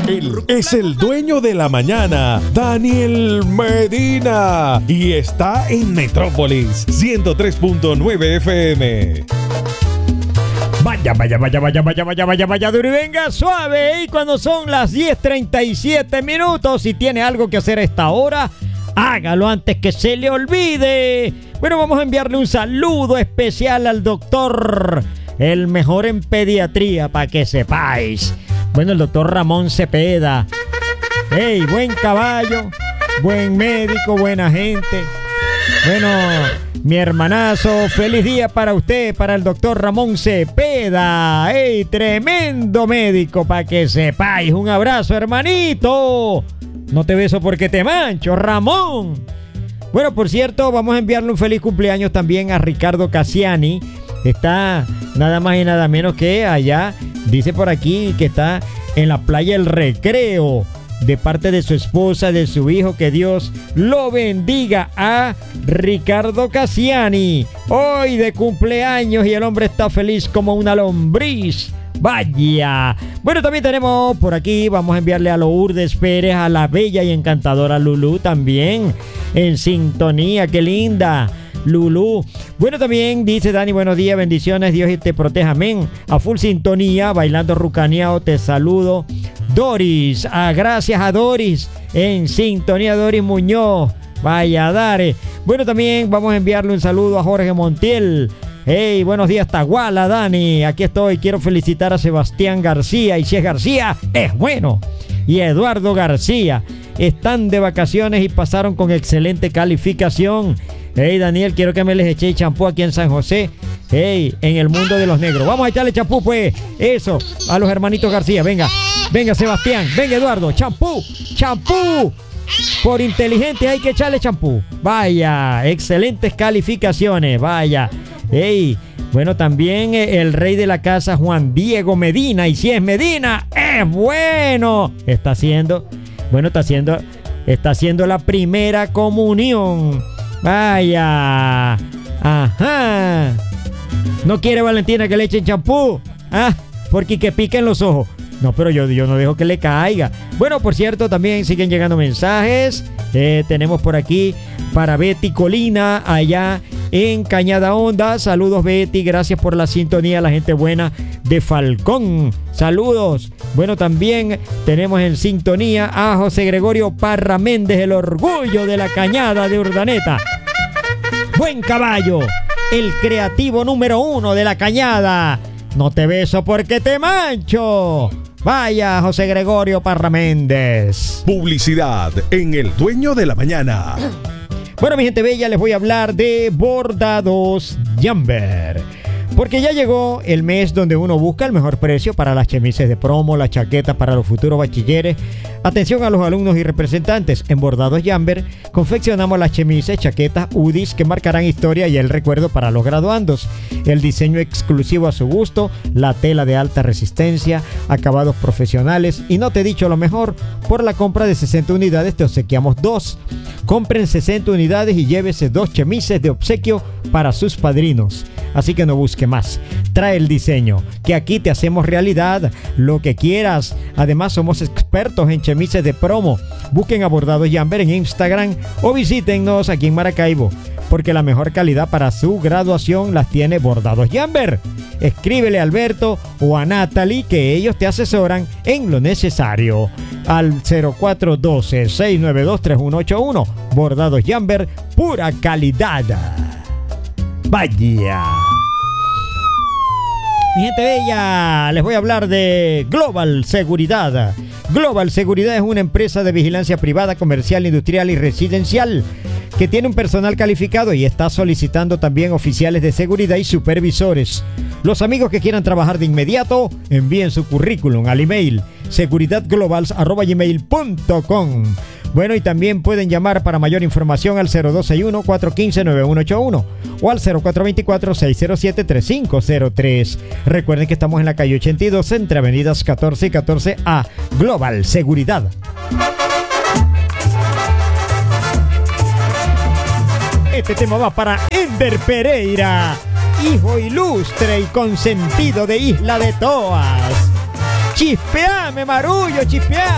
Él es el dueño de la mañana, Daniel Medina, y está en Metrópolis 103.9 FM. Vaya, duro y venga suave. Y cuando son las 10:37 minutos y tiene algo que hacer a esta hora, hágalo antes que se le olvide. Bueno, vamos a enviarle un saludo especial al doctor, el mejor en pediatría, para que sepáis. Bueno, el doctor Ramón Cepeda. Hey, buen caballo, buen médico, buena gente. Bueno, mi hermanazo, feliz día para usted, para el doctor Ramón Cepeda. ¡Ey, tremendo médico, para que sepáis! Un abrazo, hermanito. No te beso porque te mancho, Ramón. Bueno, por cierto, vamos a enviarle un feliz cumpleaños también a Ricardo Cassiani. Está nada más y nada menos que allá, dice por aquí que está en la playa El Recreo, de parte de su esposa, de su hijo. Que Dios lo bendiga a Ricardo Cassiani, hoy de cumpleaños, y el hombre está feliz como una lombriz. Vaya. Bueno, también tenemos por aquí, vamos a enviarle a Lourdes Pérez, a la bella y encantadora Lulú, también en sintonía. Qué linda Lulú. Bueno, también dice Dani, buenos días, bendiciones, Dios te proteja, amén. A full sintonía, bailando rucaneado, te saludo. Doris, gracias a Doris, en sintonía, Doris Muñoz. Vaya, Dare. Bueno, también vamos a enviarle un saludo a Jorge Montiel. Hey, buenos días, Taguala, Dani. Aquí estoy, quiero felicitar a Sebastián García. Y si es García, es bueno. Y Eduardo García. Están de vacaciones y pasaron con excelente calificación. Hey, Daniel, quiero que me les eche champú aquí en San José. Hey, en el mundo de los negros. Vamos a echarle champú, pues. Eso, a los hermanitos García. Venga, venga, Sebastián. Venga, Eduardo. Champú, champú. Por inteligente hay que echarle champú. Vaya, excelentes calificaciones. Vaya. Hey, bueno, también el rey de la casa, Juan Diego Medina. Y si es Medina, es bueno. Está haciendo la primera comunión. Vaya. Ajá. ¿No quiere Valentina que le echen champú? Porque que piquen los ojos. No, pero yo no dejo que le caiga. Bueno, por cierto, también siguen llegando mensajes. Tenemos por aquí para Betty Colina, allá en Cañada Honda. Saludos, Betty, gracias por la sintonía, la gente buena de Falcón. Saludos. Bueno, también tenemos en sintonía a José Gregorio Parra Méndez, el orgullo de la Cañada de Urdaneta. Buen caballo, el creativo número 1 de la Cañada. No te beso porque te mancho. Vaya, José Gregorio Parra Méndez. Publicidad en El Dueño de la Mañana. Bueno, mi gente bella, les voy a hablar de Bordados Jamber. Porque ya llegó el mes donde uno busca el mejor precio para las chemises de promo, las chaquetas para los futuros bachilleres. Atención a los alumnos y representantes. En Bordados Jamber confeccionamos las chemises, chaquetas, UDIs que marcarán historia y el recuerdo para los graduandos. El diseño exclusivo a su gusto, la tela de alta resistencia, acabados profesionales. Y no te he dicho lo mejor, por la compra de 60 unidades te obsequiamos 2. Compren 60 unidades y llévese 2 chemises de obsequio para sus padrinos. Así que no busque más. Trae el diseño, que aquí te hacemos realidad lo que quieras. Además, somos expertos en chemises de promo. Busquen a Bordados Jamber en Instagram o visítennos aquí en Maracaibo, porque la mejor calidad para su graduación las tiene Bordados Jamber. Escríbele a Alberto o a Natalie, que ellos te asesoran en lo necesario. Al 0412-692-3181. Bordados Jamber, pura calidad. Vaya. Mi gente bella, les voy a hablar de Global Seguridad. Global Seguridad es una empresa de vigilancia privada, comercial, industrial y residencial que tiene un personal calificado y está solicitando también oficiales de seguridad y supervisores. Los amigos que quieran trabajar de inmediato, envíen su currículum al email seguridadglobals@gmail.com. Bueno, y también pueden llamar para mayor información al 0261-415-9181 o al 0424-607-3503. Recuerden que estamos en la calle 82, entre avenidas 14 y 14A. Global Seguridad. Este tema va para Ender Pereira, hijo ilustre y consentido de Isla de Toas. Chispeame, Marullo, chispeame.